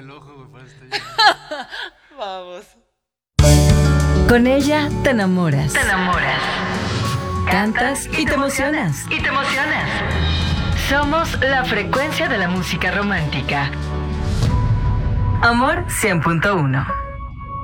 el ojo, güey, por eso estoy llorando. Vamos. Con ella te enamoras. Te enamoras. Cantas y te emocionas. Y te emocionas. Somos la frecuencia de la música romántica. Amor 100.1.